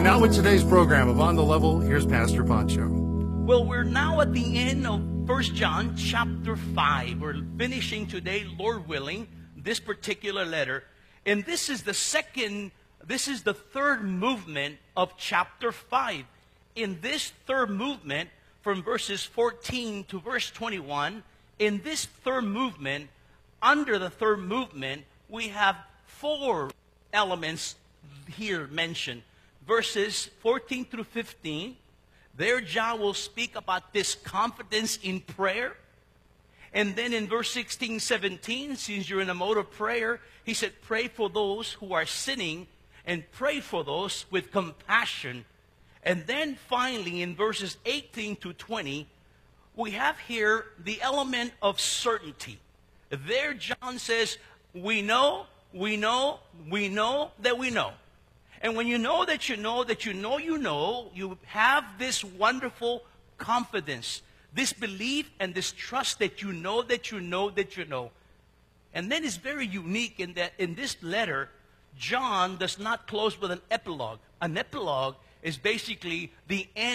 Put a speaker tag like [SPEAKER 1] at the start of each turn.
[SPEAKER 1] And now with today's program of On the Level, here's Pastor Pancho.
[SPEAKER 2] Well, we're now at the end of 1 John chapter 5. We're finishing today, Lord willing, this particular letter. And this is the third movement of chapter 5. In this third movement, from verses 14 to verse 21, in this third movement, under the third movement, we have four elements here mentioned. Verses 14 through 15, there John will speak about this confidence in prayer. And then in verse 16, 17, since you're in a mode of prayer, he said, pray for those who are sinning and pray for those with compassion. And then finally in verses 18 to 20, we have here the element of certainty. There John says, we know that we know. And when you know that you know that you know you know, you have this wonderful confidence, this belief and this trust that you know that you know that you know. And then it's very unique in that in this letter, John does not close with an epilogue. An epilogue is basically the end